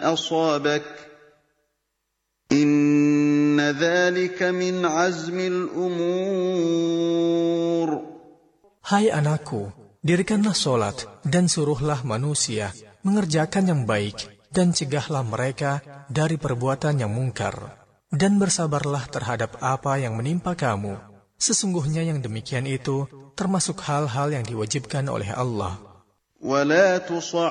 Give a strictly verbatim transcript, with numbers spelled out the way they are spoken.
أصابك إن ذلك من عزم الأمور. Hai anakku, dirikanlah solat dan suruhlah manusia mengerjakan yang baik dan cegahlah mereka dari perbuatan yang mungkar. Dan bersabarlah terhadap apa yang menimpa kamu. Sesungguhnya yang demikian itu termasuk hal-hal yang diwajibkan oleh Allah. ولا تصعر